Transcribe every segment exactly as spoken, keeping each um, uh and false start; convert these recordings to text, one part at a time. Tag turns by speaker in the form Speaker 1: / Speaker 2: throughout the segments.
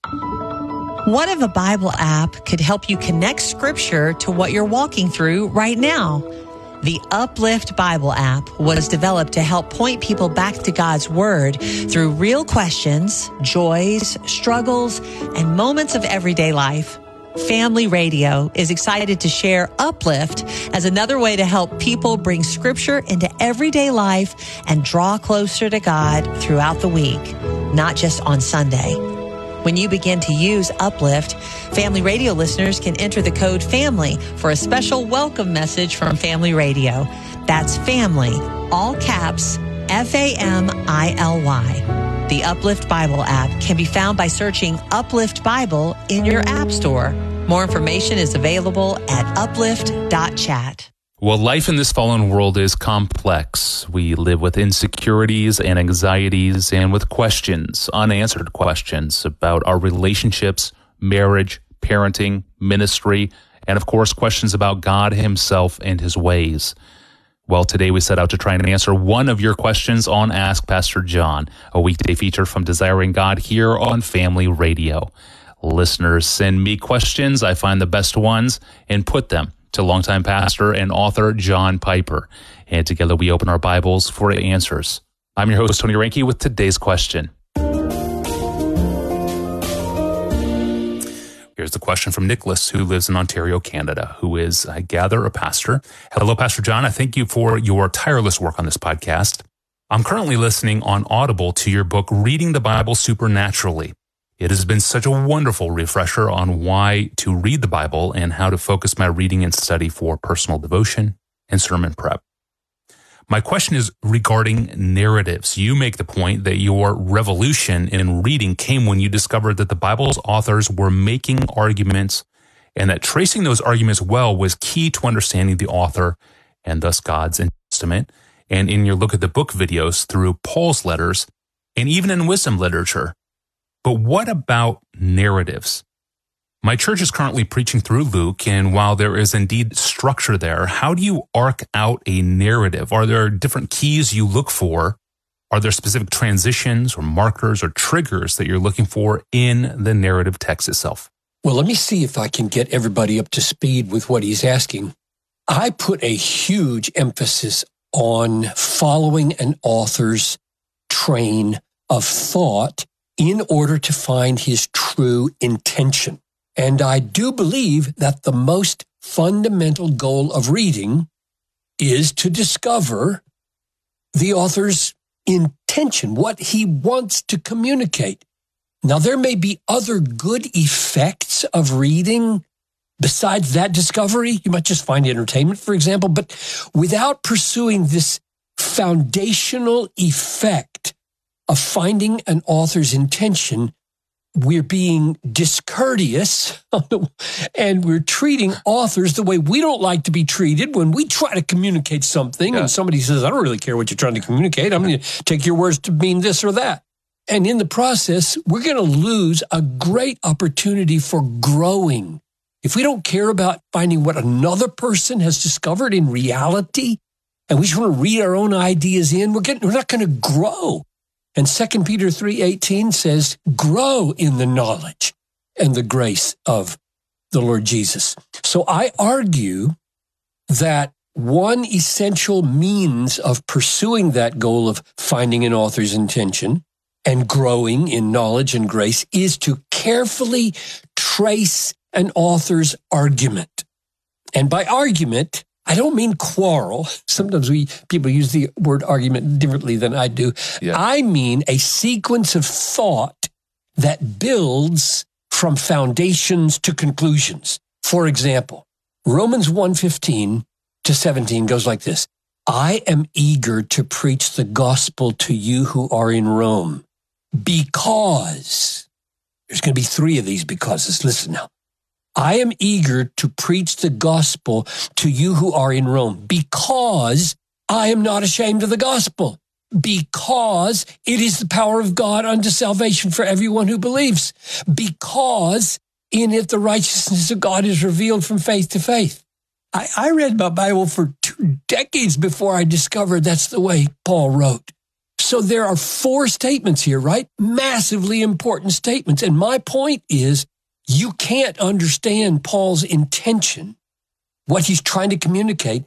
Speaker 1: What if a Bible app could help you connect Scripture to what you're walking through right now? The Uplift Bible app was developed to help point people back to God's Word through real questions, joys, struggles, and moments of everyday life. Family Radio is excited to share Uplift as another way to help people bring Scripture into everyday life and draw closer to God throughout the week, not just on Sunday. When you begin to use Uplift, Family Radio listeners can enter the code FAMILY for a special welcome message from Family Radio. That's FAMILY, all caps, F A M I L Y. The Uplift Bible app can be found by searching Uplift Bible in your app store. More information is available at uplift dot chat.
Speaker 2: Well, life in this fallen world is complex. We live with insecurities and anxieties and with questions, unanswered questions about our relationships, marriage, parenting, ministry, and of course, questions about God himself and his ways. Well, today we set out to try and answer one of your questions on Ask Pastor John, a weekday feature from Desiring God here on Family Radio. Listeners send me questions. I find the best ones and put them to longtime pastor and author John Piper. And together we open our Bibles for answers. I'm your host, Tony Reinke, with today's question. Here's the question from Nicholas, who lives in Ontario, Canada, who is, I gather, a pastor. Hello, Pastor John. I thank you for your tireless work on this podcast. I'm currently listening on Audible to your book, Reading the Bible Supernaturally. It has been such a wonderful refresher on why to read the Bible and how to focus my reading and study for personal devotion and sermon prep. My question is regarding narratives. You make the point that your revolution in reading came when you discovered that the Bible's authors were making arguments and that tracing those arguments well was key to understanding the author and thus God's Testament. And in your Look at the Book videos through Paul's letters and even in wisdom literature. But what about narratives? My church is currently preaching through Luke, and while there is indeed structure there, how do you arc out a narrative? Are there different keys you look for? Are there specific transitions or markers or triggers that you're looking for in the narrative text itself?
Speaker 3: Well, let me see if I can get everybody up to speed with what he's asking. I put a huge emphasis on following an author's train of thought in order to find his true intention. And I do believe that the most fundamental goal of reading is to discover the author's intention, what he wants to communicate. Now, there may be other good effects of reading besides that discovery. You might just find entertainment, for example, but without pursuing this foundational effect of finding an author's intention, we're being discourteous and we're treating authors the way we don't like to be treated when we try to communicate something yeah. and somebody says, I don't really care what you're trying to communicate. I'm going to take your words to mean this or that. And in the process, we're going to lose a great opportunity for growing. If we don't care about finding what another person has discovered in reality, and we just want to read our own ideas in, we're, getting, we're not going to grow. And Second Peter three eighteen says, grow in the knowledge and the grace of the Lord Jesus. So I argue that one essential means of pursuing that goal of finding an author's intention and growing in knowledge and grace is to carefully trace an author's argument. And by argument, I don't mean quarrel. Sometimes we people use the word argument differently than I do. Yeah. I mean a sequence of thought that builds from foundations to conclusions. For example, Romans one fifteen to seventeen goes like this. I am eager to preach the gospel to you who are in Rome because, there's going to be three of these becauses. Listen now. I am eager to preach the gospel to you who are in Rome because I am not ashamed of the gospel, because it is the power of God unto salvation for everyone who believes, because in it the righteousness of God is revealed from faith to faith. I, I read my Bible for two decades before I discovered that's the way Paul wrote. So there are four statements here, right? Massively important statements. And my point is, you can't understand Paul's intention, what he's trying to communicate,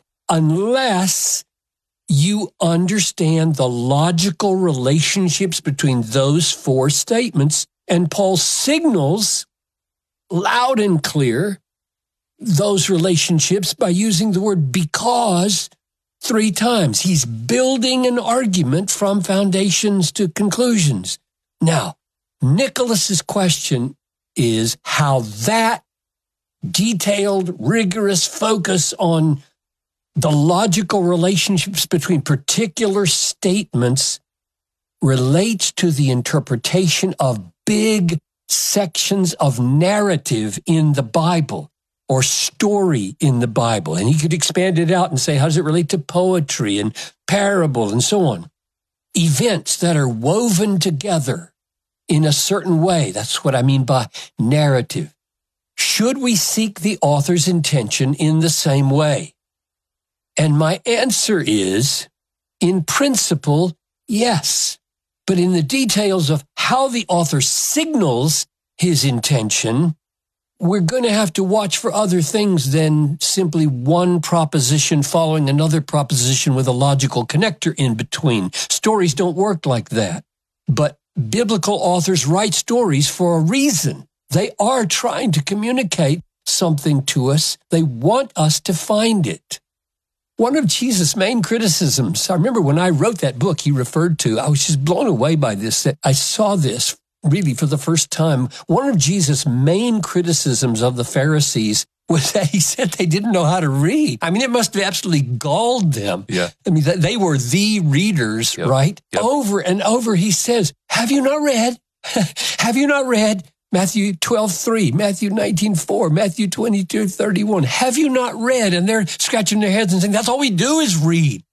Speaker 3: unless you understand the logical relationships between those four statements. And Paul signals loud and clear those relationships by using the word because three times. He's building an argument from foundations to conclusions. Now, Nicholas's question is how that detailed, rigorous focus on the logical relationships between particular statements relates to the interpretation of big sections of narrative in the Bible or story in the Bible. And he could expand it out and say, how does it relate to poetry and parable and so on? Events that are woven together in a certain way. That's what I mean by narrative. Should we seek the author's intention in the same way? And my answer is, in principle, yes. But in the details of how the author signals his intention, we're going to have to watch for other things than simply one proposition following another proposition with a logical connector in between. Stories don't work like that. But biblical authors write stories for a reason. They are trying to communicate something to us. They want us to find it. One of Jesus' main criticisms, I remember when I wrote that book he referred to, I was just blown away by this, that I saw this really for the first time. One of Jesus' main criticisms of the Pharisees was that he said they didn't know how to read. I mean, it must have absolutely galled them.
Speaker 2: Yeah.
Speaker 3: I mean, they were the readers,
Speaker 2: yep.
Speaker 3: right?
Speaker 2: Yep.
Speaker 3: Over and over he says, have you not read? Have you not read? Matthew twelve three, Matthew nineteen four, Matthew twenty-two thirty-one. Have you not read? And they're scratching their heads and saying, that's all we do is read.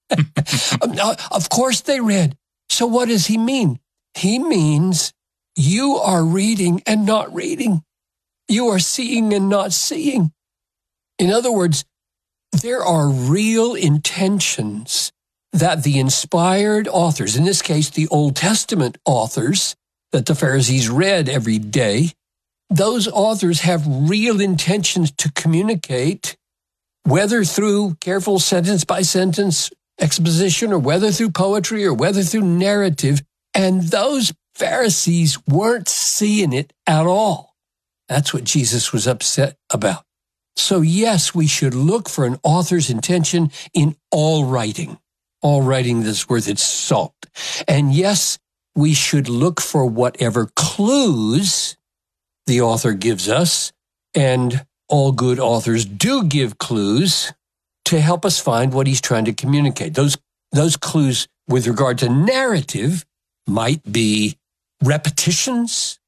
Speaker 3: Of course they read. So what does he mean? He means you are reading and not reading. You are seeing and not seeing. In other words, there are real intentions that the inspired authors, in this case, the Old Testament authors, that the Pharisees read every day, those authors have real intentions to communicate, whether through careful sentence by sentence exposition or whether through poetry or whether through narrative. And those Pharisees weren't seeing it at all. That's what Jesus was upset about. So yes, we should look for an author's intention in all writing, all writing that's worth its salt. And yes, we should look for whatever clues the author gives us, and all good authors do give clues to help us find what he's trying to communicate. Those, those clues with regard to narrative might be repetitions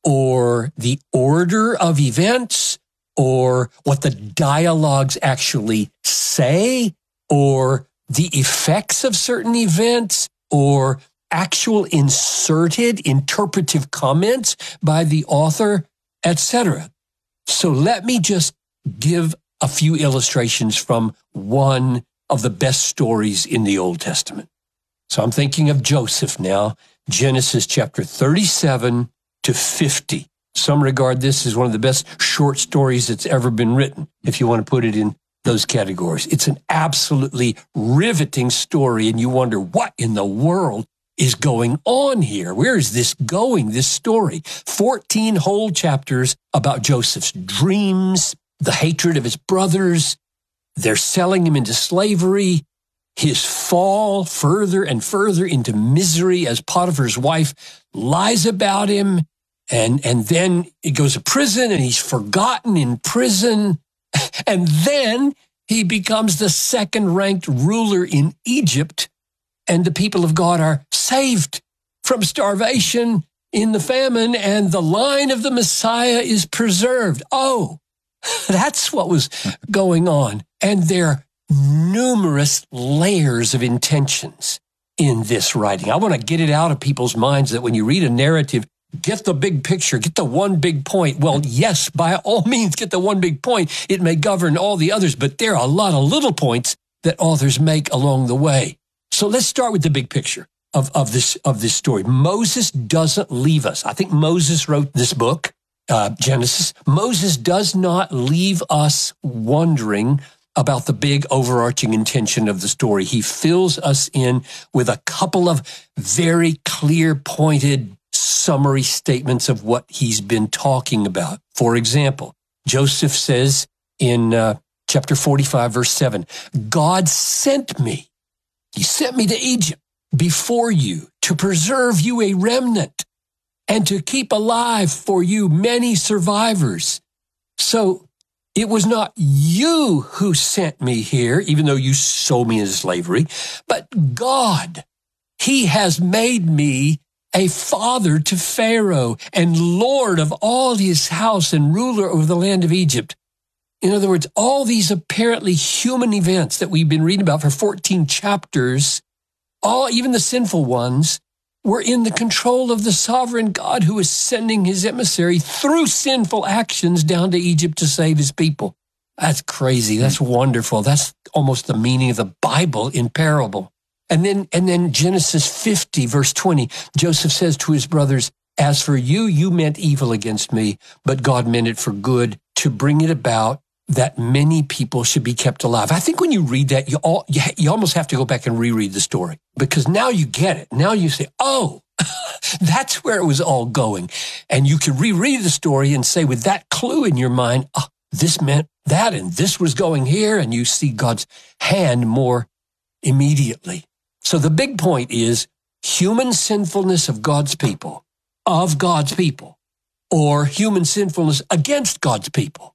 Speaker 3: or the order of events or what the dialogues actually say or the effects of certain events or actual inserted interpretive comments by the author, et cetera. So let me just give a few illustrations from one of the best stories in the Old Testament. So I'm thinking of Joseph now, Genesis chapter thirty-seven to fifty. Some regard this as one of the best short stories that's ever been written, if you want to put it in those categories. It's an absolutely riveting story, and you wonder, what in the world is going on here? Where is this going, this story? fourteen whole chapters about Joseph's dreams, the hatred of his brothers, they're selling him into slavery, his fall further and further into misery as Potiphar's wife lies about him, and, and then he goes to prison and he's forgotten in prison, and then he becomes the second-ranked ruler in Egypt, and the people of God are saved from starvation in the famine, and the line of the Messiah is preserved. Oh, that's what was going on. And there are numerous layers of intentions in this writing. I want to get it out of people's minds that when you read a narrative, get the big picture, get the one big point. Well, yes, by all means, get the one big point. It may govern all the others, but there are a lot of little points that authors make along the way. So let's start with the big picture. of, of this of this story. Moses doesn't leave us. I think Moses wrote this book, uh, Genesis. Moses does not leave us wondering about the big overarching intention of the story. He fills us in with a couple of very clear, pointed summary statements of what he's been talking about. For example, Joseph says in uh, chapter forty-five, verse seven, God sent me. He sent me to Egypt before you to preserve you a remnant and to keep alive for you many survivors. So it was not you who sent me here, even though you sold me into slavery, but God. He has made me a father to Pharaoh and Lord of all his house and ruler over the land of Egypt. In other words, all these apparently human events that we've been reading about for fourteen chapters, all, even the sinful ones, were in the control of the sovereign God who is sending his emissary through sinful actions down to Egypt to save his people. That's crazy. That's wonderful. That's almost the meaning of the Bible in parable. And then, and then Genesis fifty, verse twenty, Joseph says to his brothers, as for you, you meant evil against me, but God meant it for good to bring it about that many people should be kept alive. I think when you read that, you all, you, you almost have to go back and reread the story because now you get it. Now you say, oh, that's where it was all going. And you can reread the story and say with that clue in your mind, oh, this meant that and this was going here. And you see God's hand more immediately. So the big point is human sinfulness of God's people, of God's people, or human sinfulness against God's people,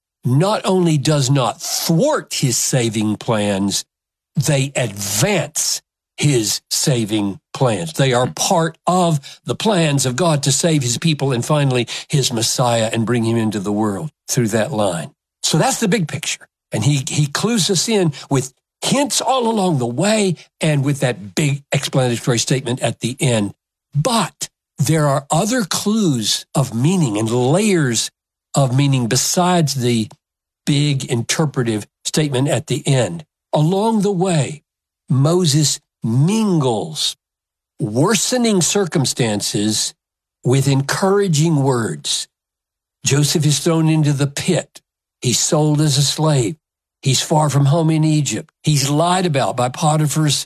Speaker 3: not only does not thwart his saving plans, they advance his saving plans. They are part of the plans of God to save his people and finally his Messiah and bring him into the world through that line. So that's the big picture. And he, he clues us in with hints all along the way and with that big explanatory statement at the end. But there are other clues of meaning and layers of meaning besides the big interpretive statement at the end. Along the way, Moses mingles worsening circumstances with encouraging words. Joseph is thrown into the pit. He's sold as a slave. He's far from home in Egypt. He's lied about by Potiphar's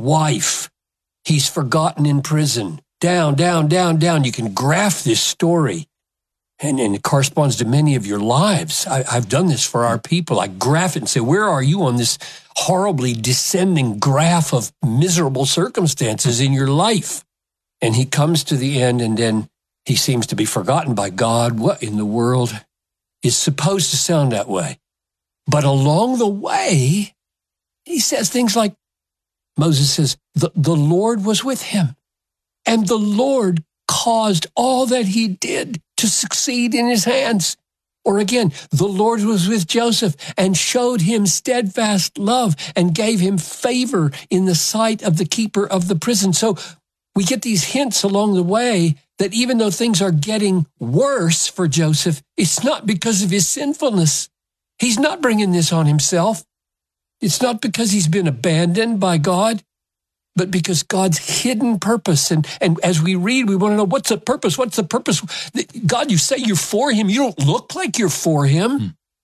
Speaker 3: wife. He's forgotten in prison. Down, down, down, down. You can graph this story. And, and it corresponds to many of your lives. I, I've done this for our people. I graph it and say, where are you on this horribly descending graph of miserable circumstances in your life? And he comes to the end and then he seems to be forgotten by God. What in the world is supposed to sound that way? But along the way, he says things like, Moses says, the, the Lord was with him and the Lord caused all that he did to succeed in his hands. Or again, the Lord was with Joseph and showed him steadfast love and gave him favor in the sight of the keeper of the prison. So we get these hints along the way that even though things are getting worse for Joseph, it's not because of his sinfulness. He's not bringing this on himself. It's not because he's been abandoned by God, but because God's hidden purpose. And, and as we read, we want to know, what's the purpose? What's the purpose? God, you say you're for him. You don't look like you're for him. Hmm.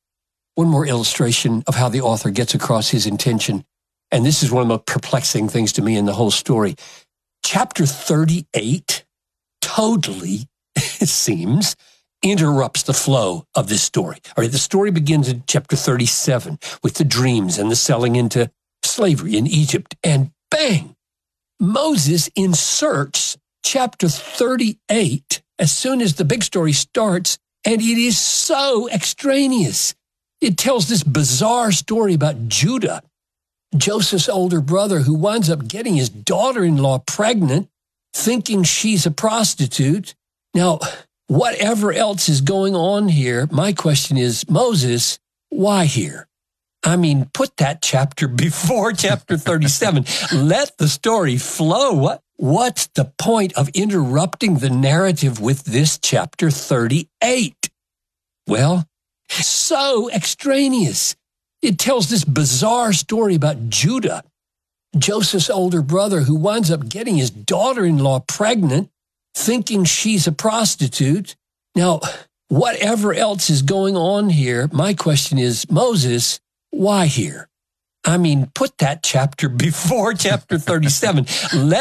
Speaker 3: One more illustration of how the author gets across his intention. And this is one of the most perplexing things to me in the whole story. Chapter thirty-eight totally, it seems, interrupts the flow of this story. All right, the story begins in chapter thirty-seven with the dreams and the selling into slavery in Egypt. And bang! Moses inserts chapter thirty-eight as soon as the big story starts, and it is so extraneous. It tells this bizarre story about Judah, Joseph's older brother, who winds up getting his daughter-in-law pregnant, thinking she's a prostitute. Now, whatever else is going on here, my question is, Moses, why here? I mean, put that chapter before chapter thirty-seven. Let the story flow. What, what's the point of interrupting the narrative with this chapter thirty-eight? Well, so extraneous. It tells this bizarre story about Judah, Joseph's older brother, who winds up getting his daughter-in-law pregnant, thinking she's a prostitute. Now, whatever else is going on here, my question is, Moses, why here? I mean, put that chapter before chapter thirty-seven. Let